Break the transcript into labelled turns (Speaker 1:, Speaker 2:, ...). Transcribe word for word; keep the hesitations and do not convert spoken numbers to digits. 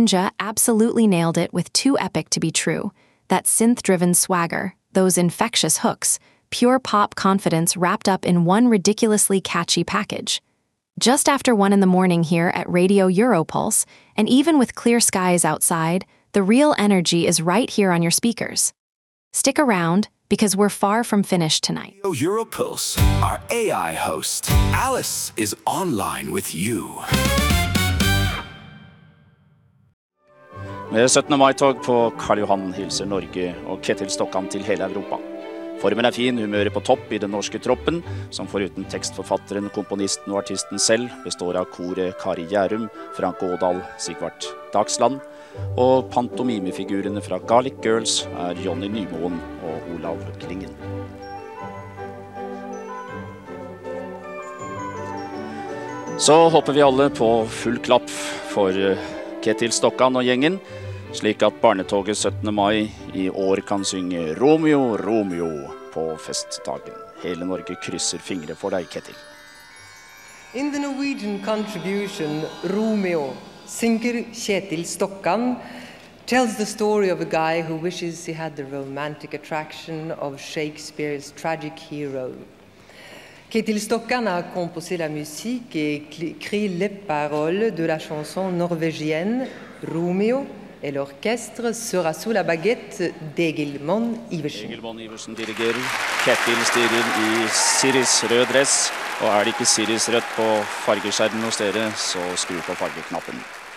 Speaker 1: Ninja absolutely nailed it with too epic to be true. That synth-driven swagger, those infectious hooks, pure pop confidence wrapped up in one ridiculously catchy package. Just after one in the morning here at Radio Europulse, and even with clear skies outside, the real energy is right here on your speakers. Stick around, because we're far from finished tonight.
Speaker 2: Radio Europulse, our A I host, Alice, is online with you.
Speaker 3: Med syttende mai-tog på Karl Johan hilser Norge og Ketil Stokkan til hele Europa. Formen er fin, humøret på topp i den norske troppen, som foruten tekstforfatteren, komponisten og artisten selv, består av koret Kari Gjærum, Frank Ådal, Sigvart Dagsland, og pantomimefigurene fra Garlic Girls er Jonny Nymoen og Olav Klingen. Så håper vi alle på full klapp for Ketil Stokkan og gjengen, slik at barnetoget syttende mai i år kan synge Romeo, Romeo på festdagen. Hele Norge krysser fingre for deg, Ketil.
Speaker 4: In the Norwegian contribution, Romeo, singer Ketil Stokkan tells the story of a guy who wishes he had the romantic attraction of Shakespeare's tragic hero. Ketil Stokkan a composé la musique et écrit les paroles de la chanson norvégienne Romeo, et l'orchestre sera sous la baguette d'Egil Monn Iversen.
Speaker 3: Egil Monn Iversen dirigerer, Ketil styrer i Siris rød dress, og er det ikke Siris rødt på fargeskjermen hos dere, så skru på fargeknappen.